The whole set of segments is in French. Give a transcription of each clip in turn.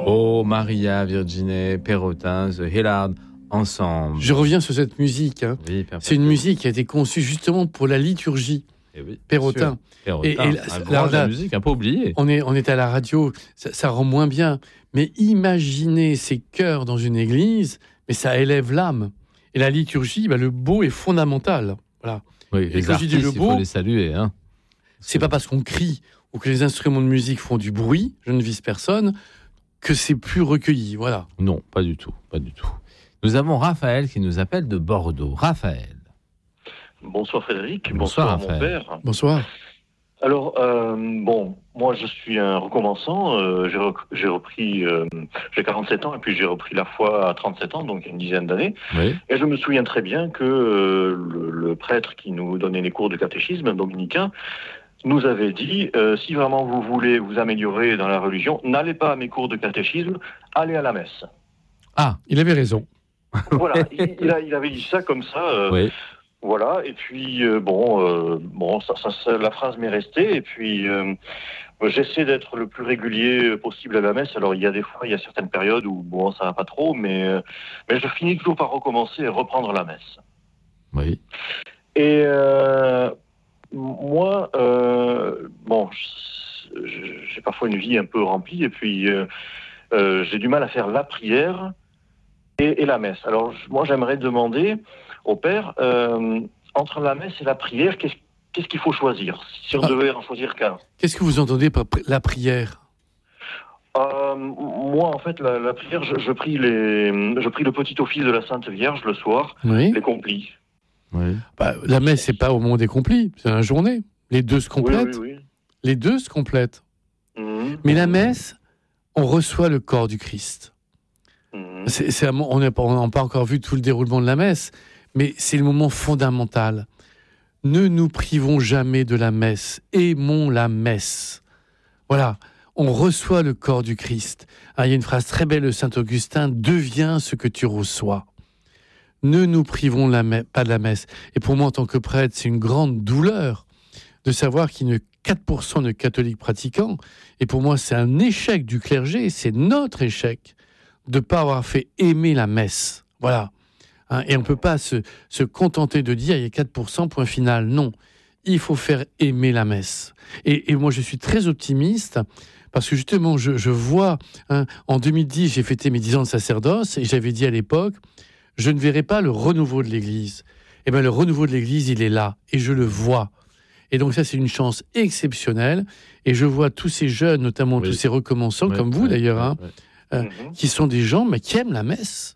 Oh, Maria, Virginie, Perrotin, The Hillard, ensemble. Je reviens sur cette musique. Oui, c'est une musique qui a été conçue justement pour la liturgie. Et oui, Perrotin. Et un grand de la musique, un peu oublié. On est à la radio, ça rend moins bien. Mais imaginez ces chœurs dans une église, mais ça élève l'âme. Et la liturgie, le beau est fondamental. Voilà. Oui, les artistes, il faut les saluer. C'est pas parce qu'on crie ou que les instruments de musique font du bruit, je ne vise personne, que c'est plus recueilli. Voilà. Non, pas du tout. Nous avons Raphaël qui nous appelle de Bordeaux. Raphaël. Bonsoir Frédéric. Bonsoir mon père. Bonsoir. Alors, moi je suis un recommençant. J'ai repris, j'ai 47 ans et puis j'ai repris la foi à 37 ans, donc il y a une dizaine d'années. Oui. Et je me souviens très bien que le prêtre qui nous donnait les cours de catéchisme, dominicain, nous avait dit, si vraiment vous voulez vous améliorer dans la religion, n'allez pas à mes cours de catéchisme, allez à la messe. Ah, il avait raison. Voilà, il avait dit ça comme ça. Oui. Voilà, et puis la phrase m'est restée, et puis j'essaie d'être le plus régulier possible à la messe. Alors il y a certaines périodes où ça va pas trop, mais je finis toujours par recommencer et reprendre la messe. Oui. Et moi, j'ai parfois une vie un peu remplie, et puis j'ai du mal à faire la prière et la messe. Alors moi j'aimerais demander au père, entre la messe et la prière, qu'est-ce qu'il faut choisir, si on devait en choisir qu'un? Qu'est-ce que vous entendez par la prière? Moi, en fait, la prière, je prie le petit office de la Sainte Vierge le soir, oui. Les complis. Oui. La messe, c'est pas au moment des complis, c'est dans la journée. Les deux se complètent. Oui. Les deux se complètent. Mais la messe, on reçoit le corps du Christ. On n'a pas encore vu tout le déroulement de la messe, mais c'est le moment fondamental. Ne nous privons jamais de la messe. Aimons la messe. Voilà, on reçoit le corps du Christ. Il y a une phrase très belle de Saint Augustin, « Deviens ce que tu reçois ». Ne nous privons pas de la messe. Et pour moi, en tant que prêtre, c'est une grande douleur de savoir qu'il y a 4% de catholiques pratiquants. Et pour moi, c'est un échec du clergé, c'est notre échec de ne pas avoir fait aimer la messe. Voilà. Et on ne peut pas se contenter de dire il y a 4%, point final. Non, il faut faire aimer la messe. Et moi, je suis très optimiste parce que justement, je vois, en 2010, j'ai fêté mes 10 ans de sacerdoce et j'avais dit à l'époque, je ne verrai pas le renouveau de l'Église. Eh bien, le renouveau de l'Église, il est là et je le vois. Et donc ça, c'est une chance exceptionnelle. Et je vois tous ces jeunes, notamment tous ces recommençants, comme vous d'ailleurs, qui sont des gens qui aiment la messe.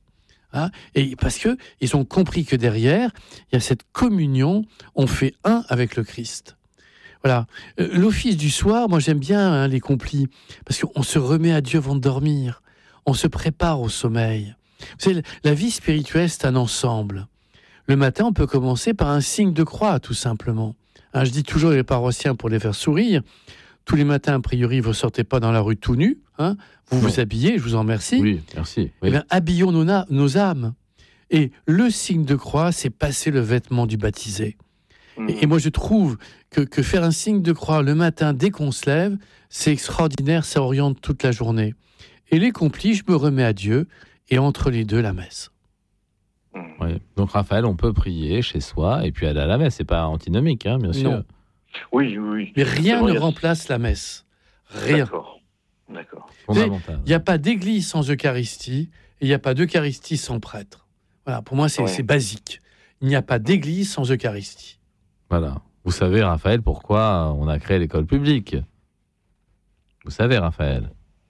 Et parce qu'ils ont compris que derrière, il y a cette communion, on fait un avec le Christ. Voilà. L'office du soir, moi j'aime bien les complis, parce qu'on se remet à Dieu avant de dormir, on se prépare au sommeil. Vous savez, la vie spirituelle, c'est un ensemble. Le matin, on peut commencer par un signe de croix, tout simplement. Je dis toujours aux paroissiens pour les faire sourire, tous les matins, a priori, vous ne sortez pas dans la rue tout nu, vous vous habillez, je vous en remercie. Oui, merci. Oui. Eh bien, habillons nos âmes. Et le signe de croix, c'est passer le vêtement du baptisé. Et moi, je trouve que faire un signe de croix le matin, dès qu'on se lève, c'est extraordinaire, ça oriente toute la journée. Et les complis, je me remets à Dieu, et entre les deux, la messe. Oui. Donc, Raphaël, on peut prier chez soi, et puis aller à la messe. C'est pas antinomique, bien sûr. Non. Oui. Mais rien ne remplace la messe. Rien. D'accord. Il n'y a pas d'église sans Eucharistie, et il n'y a pas d'Eucharistie sans prêtre. Voilà, pour moi, c'est basique. Il n'y a pas d'église sans Eucharistie. Voilà. Vous savez, Raphaël, pourquoi on a créé l'école publique? Vous savez, Raphaël?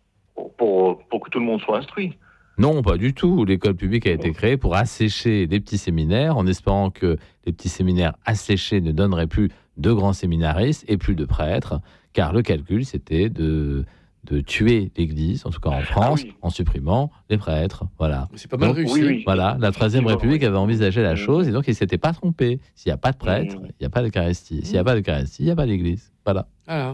Pour que tout le monde soit instruit. Non, pas du tout. L'école publique a été créée pour assécher les petits séminaires, en espérant que les petits séminaires asséchés ne donneraient plus de grands séminaristes et plus de prêtres, car le calcul, c'était de tuer l'Église, en tout cas en France, en supprimant les prêtres. Voilà. C'est pas mal réussi. Oui. Voilà, la Troisième République avait envisagé la chose, et donc il ne s'était pas trompé. S'il n'y a pas de prêtre, il n'y a pas d'Eucharistie. S'il n'y a pas d'Eucharistie, il n'y a pas d'Église. Voilà.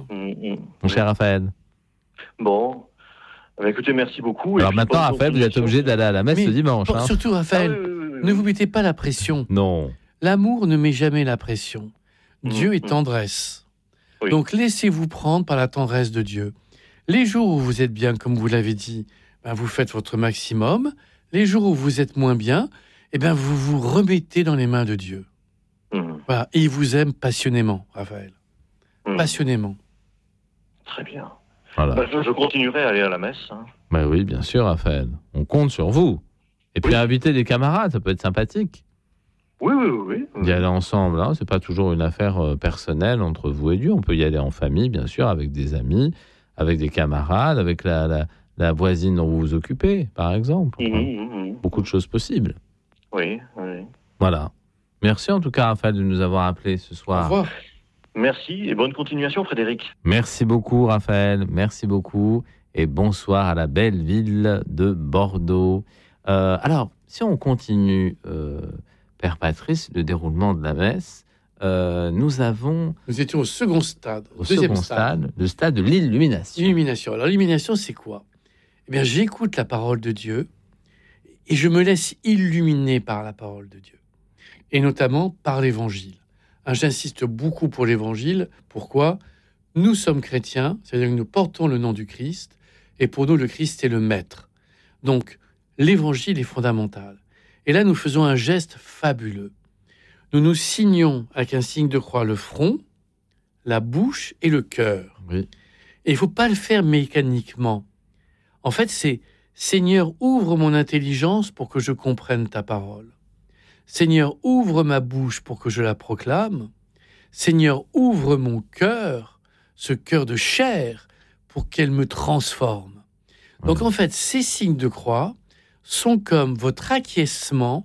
Mon cher Raphaël. Bon. Écoutez, merci beaucoup. Alors maintenant, Raphaël, vous êtes obligé d'aller à la messe le dimanche. Surtout, Raphaël, ne vous mettez pas la pression. Non. L'amour ne met jamais la pression. Dieu est tendresse. Donc laissez-vous prendre par la tendresse de Dieu. Les jours où vous êtes bien, comme vous l'avez dit, vous faites votre maximum. Les jours où vous êtes moins bien, vous vous remettez dans les mains de Dieu. Voilà. Et il vous aime passionnément, Raphaël. Passionnément. Très bien. Voilà. Je continuerai à aller à la messe. Hein. Oui, bien sûr, Raphaël. On compte sur vous. Et puis inviter des camarades, ça peut être sympathique. Oui. D'y aller ensemble, hein. C'est pas toujours une affaire personnelle entre vous et Dieu. On peut y aller en famille, bien sûr, avec des amis, avec des camarades, avec la voisine dont vous vous occupez, par exemple. Beaucoup de choses possibles. Oui. Voilà. Merci en tout cas, Raphaël, de nous avoir appelés ce soir. Au revoir. Merci et bonne continuation, Frédéric. Merci beaucoup, Raphaël. Merci beaucoup. Et bonsoir à la belle ville de Bordeaux. Alors, si on continue, Père Patrice, le déroulement de la messe, nous étions au second stade. Deuxième stade, le stade de l'illumination. L'illumination. Alors, l'illumination, c'est quoi ? J'écoute la parole de Dieu et je me laisse illuminer par la parole de Dieu. Et notamment par l'Évangile. J'insiste beaucoup pour l'Évangile. Pourquoi ? Nous sommes chrétiens, c'est-à-dire que nous portons le nom du Christ, et pour nous, le Christ est le Maître. Donc, l'Évangile est fondamental. Et là, nous faisons un geste fabuleux. Nous nous signons avec un signe de croix le front, la bouche et le cœur. Oui. Et il ne faut pas le faire mécaniquement. En fait, c'est « Seigneur, ouvre mon intelligence pour que je comprenne ta parole. Seigneur, ouvre ma bouche pour que je la proclame. Seigneur, ouvre mon cœur, ce cœur de chair, pour qu'elle me transforme. » Donc en fait, ces signes de croix sont comme votre acquiescement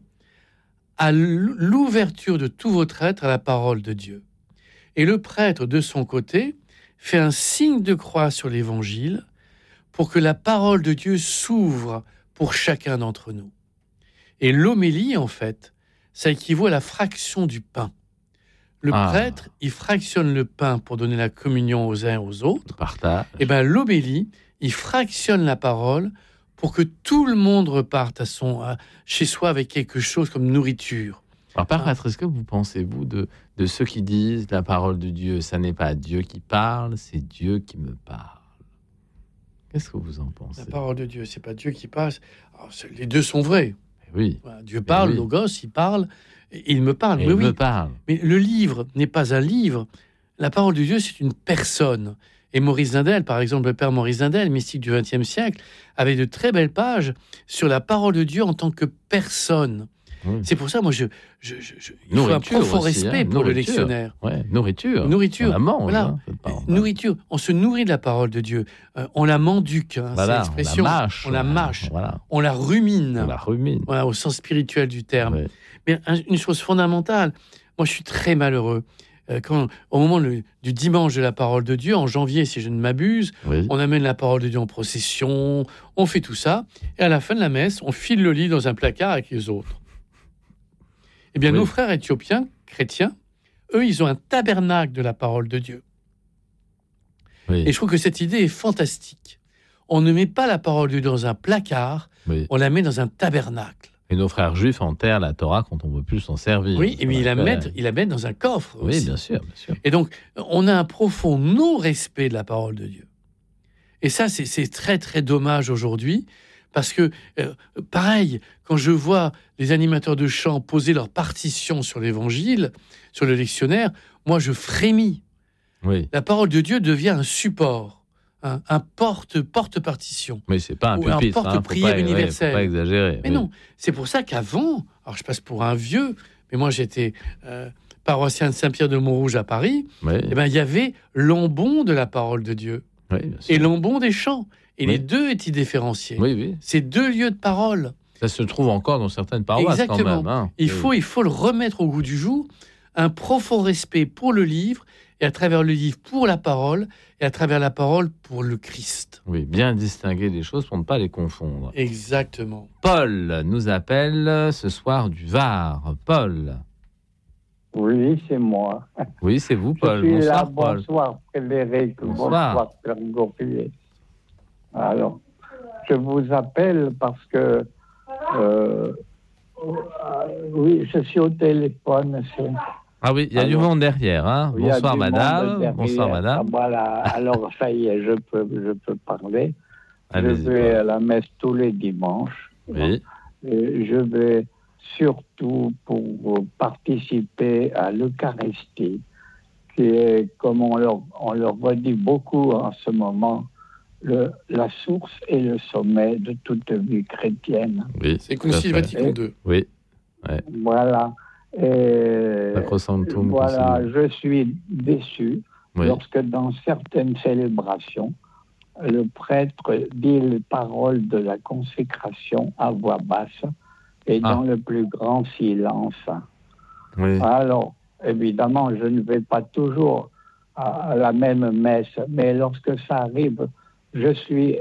à l'ouverture de tout votre être à la parole de Dieu. Et le prêtre, de son côté, fait un signe de croix sur l'Évangile pour que la parole de Dieu s'ouvre pour chacun d'entre nous. Et l'homélie, en fait, ça équivaut à la fraction du pain. Le prêtre, il fractionne le pain pour donner la communion aux uns et aux autres. Partage. Et l'homélie, il fractionne la parole pour que tout le monde reparte chez soi avec quelque chose comme nourriture. Alors, Père Patrice, que vous pensez-vous de ceux qui disent la parole de Dieu, ça n'est pas Dieu qui parle, c'est Dieu qui me parle? Qu'est-ce que vous en pensez? La parole de Dieu, c'est pas Dieu qui parle. Alors, les deux sont vrais. Oui. Voilà, Dieu parle, Logos, il parle, et il me parle. Me parle. Mais le livre n'est pas un livre. La parole de Dieu, c'est une personne. Et Maurice Zindel, par exemple, le père Maurice Zindel, mystique du XXe siècle, avait de très belles pages sur la parole de Dieu en tant que personne. Oui. C'est pour ça, moi, il faut un profond respect pour le lectionnaire. Nourriture. On la mange. Voilà. Nourriture. On se nourrit de la parole de Dieu. On la menduque, c'est l'expression. On la mâche. On la rumine. Voilà, au sens spirituel du terme. Oui. Mais une chose fondamentale, moi, je suis très malheureux. Au moment du dimanche de la parole de Dieu, en janvier, si je ne m'abuse, on amène la parole de Dieu en procession, on fait tout ça, et à la fin de la messe, on file le lit dans un placard avec les autres. Eh bien, nos frères éthiopiens, chrétiens, eux, ils ont un tabernacle de la parole de Dieu. Et je trouve que cette idée est fantastique. On ne met pas la parole de Dieu dans un placard, on la met dans un tabernacle. Et nos frères juifs enterrent la Torah quand on ne veut plus s'en servir. Oui, et ils la mettent dans un coffre aussi. Oui, bien sûr. Et donc, on a un profond non-respect de la parole de Dieu. Et ça, c'est très, très dommage aujourd'hui, parce que, pareil, quand je vois les animateurs de chant poser leur partition sur l'Évangile, sur le lectionnaire, moi, je frémis. Oui. La parole de Dieu devient un support. Un porte-partition. Mais c'est pas un pupitre, un porte-prière universel. Faut pas exagérer. Mais non, c'est pour ça qu'avant, alors je passe pour un vieux, mais moi j'étais paroissien de Saint-Pierre de Montrouge à Paris, il y avait l'ambon de la parole de Dieu et l'ambon des chants. Et les deux étaient différenciés. C'est deux lieux de parole. Ça se trouve encore dans certaines paroisses. Exactement. Quand même. Il faut le remettre au goût du jour, un profond respect pour le livre, et à travers le livre pour la parole, et à travers la parole pour le Christ. Oui, bien distinguer les choses pour ne pas les confondre. Exactement. Paul nous appelle ce soir du Var. Paul. Oui, c'est moi. Oui, c'est vous, Paul. Je suis bonsoir, là. Paul. Bonsoir, Frédéric. Bonsoir, Père Gaufrier. Alors, je vous appelle parce que... oui, je suis au téléphone. Ah oui, il y a du monde derrière. Hein. Bonsoir, madame. Bonsoir, madame. Voilà, alors ça y est, je peux parler. Allez-y, vais Paul. à la messe tous les dimanches. Oui. Et je vais surtout pour participer à l'Eucharistie, qui est, comme on le redit beaucoup en ce moment, la source et le sommet de toute vie chrétienne. Oui, C'est tout à Concile fait. Vatican II. Oui. Voilà. Et Sacrosanctum voilà, Concilium. je suis déçu Oui. lorsque dans certaines célébrations, le prêtre dit les paroles de la consécration à voix basse et dans le plus grand silence. Oui. Alors, évidemment, je ne vais pas toujours à la même messe, mais lorsque ça arrive, je suis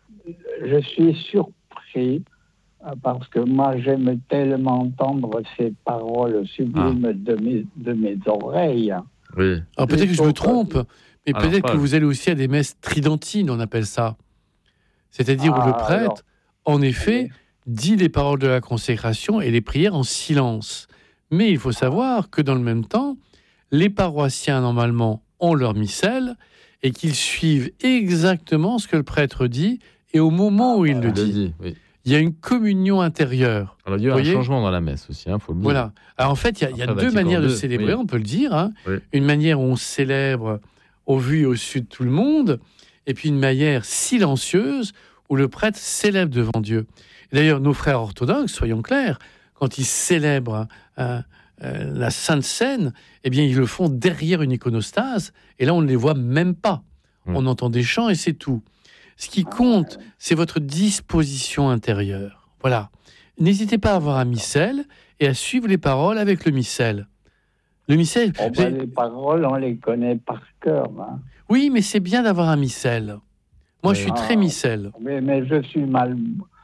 surpris parce que moi, j'aime tellement entendre ces paroles sublimes de mes oreilles. Oui. Alors peut-être que je me trompe, mais Alors, peut-être que Paul. vous allez aussi à des messes tridentines, on appelle ça. C'est-à-dire où le prêtre, en effet, dit les paroles de la consécration et les prières en silence. Mais il faut savoir que dans le même temps, les paroissiens, normalement, ont leur missel et qu'ils suivent exactement ce que le prêtre dit et au moment où il le dit. Oui. Il y a une communion intérieure. Alors, il y a eu un changement dans la messe aussi, faut le dire. Voilà. Alors, en fait, il y a deux manières de célébrer, on peut le dire. Hein. Oui. Une manière où on célèbre au vu et au su de tout le monde, et puis une manière silencieuse où le prêtre célèbre devant Dieu. Et d'ailleurs, nos frères orthodoxes, soyons clairs, quand ils célèbrent la Sainte Seine, eh bien, ils le font derrière une iconostase, et là, on ne les voit même pas. On entend des chants et c'est tout. Ce qui compte, c'est votre disposition intérieure. Voilà. N'hésitez pas à avoir un missel et à suivre les paroles avec le missel. Le missel... les paroles, on les connaît par cœur. Hein. Oui, mais c'est bien d'avoir un missel. Moi, je suis très missel. Mais je suis mal